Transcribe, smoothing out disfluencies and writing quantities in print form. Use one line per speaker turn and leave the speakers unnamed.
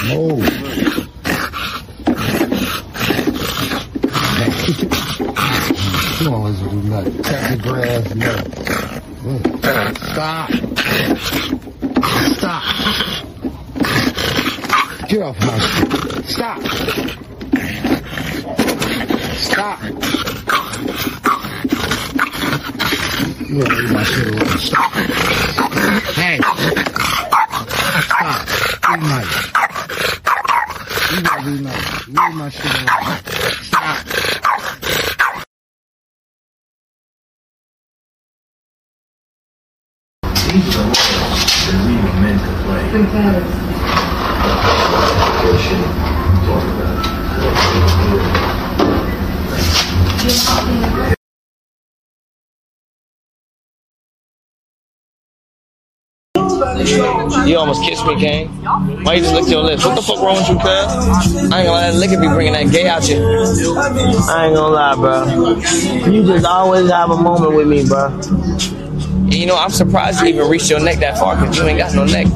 No. You always do nothing. Cut the grass, no. Stop. Stop. Get off my shit. Stop. Stop. You gotta leave my shit alone. Stop. Hey. Stop. Be nice. You gotta be nice. Leave my shit alone. Stop.
These are the roles that we were meant to play.
You almost kissed me, Kane. Why you just lick your lips? What the fuck wrong with you, cuz? I ain't gonna let that liquor be bringing that gay out you. I ain't gonna lie, bro. You just always have a moment with me, bro. And you know, I'm surprised you even reached your neck that far, because you ain't got no neck.